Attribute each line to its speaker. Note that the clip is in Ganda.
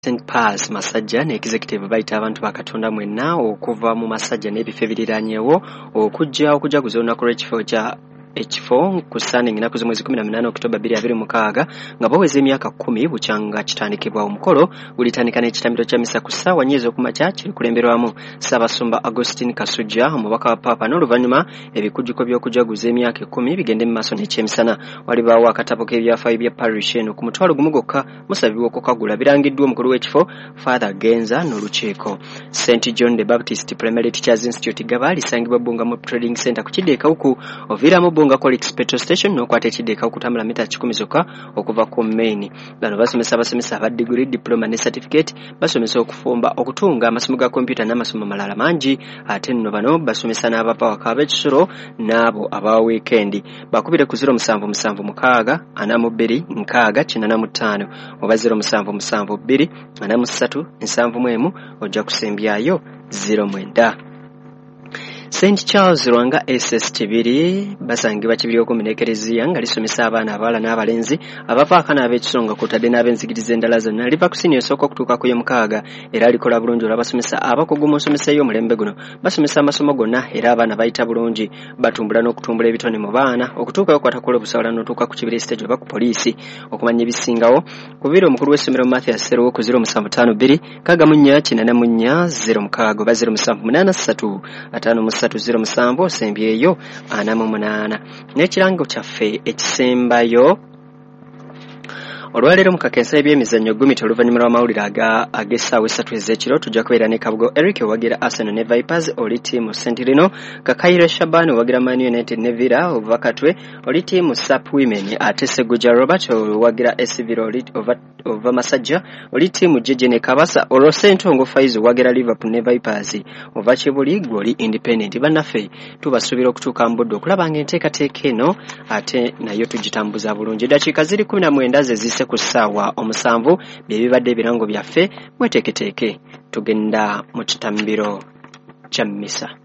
Speaker 1: St. Pass Masajja ne executive bayita abantu bakatonda mwenna okuva mu Masajja n'ebifo ebiriranyeewo okujja kuzona ku ekifo ku Sunday ngina kuzi mwezi 18 Oktoba 2026 nga baweze emyaka 10 bukyanga kitandikibwa omukolo gulitandika n'ekitambiro kya misa ku ssaawa nyeezi okumakya kiri kulemberwamu Ssaabasumba Augustine Kasujja omubaka wa Papa n'oluvannyuma ebikujjuko by'okujaguza emyaka 10 bigende mu maaso n'ekyemisana walibaawo akatabo k'ebyafaayo bya parish eno ku mutwalo gumu gwokka musabibwa okukagula birangiddwa omukulu w'ekifo Father Genza n'olukiiko. St. John the Baptist Primary Teachers Institute gaba lisangibwa Bbunga mu Trading Center ku Kiddeeka uku oviramu Bbunga Colix Petrol Station n'okwata Ekiddeeka okutambula mita 10 zokka okuva ku main. Bano basomesa abasomesa aba degree diploma ne certificate basomesa okufumba okutunga amasomo ga computer n'amasomo malala mangi ate nno bano basomesa n'abava waka b'ekisolo n'abo aba weekend. Bakubire ku 0776 42 685 oba 0772 43 71 ojja kusembyayo 09. St. Charles Lwanga SS Kibiri basangibwa Kibiri okuminekereziya nga lisomesa abaana abawala n'abalenzi abavaako n'ab'ekisonga kutadde n'ab'enzigiriza endala zonna liva ku siniya esooka okutuuka ku y'omukaaga era likola bulungi olw'abasomesa abakugu mu nsomesa y'omulembe guno basomesa amasomo gonna era abaana bayita bulungi batumbula n'okutumbula ebitone mu baana okutuuka okwatakula obusawala n'otuuka ku Kibiri stage oba ku poliisi okumanya ebisingawo kubira omukulu w'essomero Mathias Seruwo ku 0752 Kagamunya 84 06 oba 0783 307 sembyeyo 48 n'ekirango kyaffe ekisembayo olwaleero mukakensa ebyemizannyo gumita oluvannyuma lw'amawulire ag'essaawa 3 ez'ekiro tujja kubeera ne Kabugo Eric owagira Arsenal ne Vipers oli ttiimu St. Lino Kakayire Shaban owagira Man United ne Villa Ovakatwe oli ttiimu Sap Women ate Seguja Robert owagira AC Villa ova Masajja oli ttiimu Jeje ne Kabasa Olwosentongo Faiz owagira Liverpool ne Vipers ova Kibuli gwoli Independent. Bannaffe tubasuubira okutuuka mu budde okulaba ng'enteekateeka eno ate nayo tugitambuza bulungi. Eddakiika ziri 19 zezise ku ssaawa 7 bye bibadde ebirango byaffe mweteeketeeke tugenda mu kitambiro kya mmisa.